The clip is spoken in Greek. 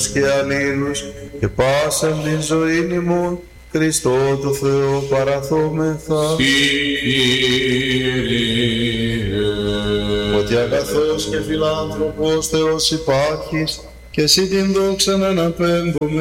και αλλήλους και πάσαν την ζωήν ημών, Χριστό του Θεού παραθόμεθα. Ότι αγαθός και φιλάνθρωπος Θεός υπάρχεις, και εσύ την δόξα να αναπέμπουμε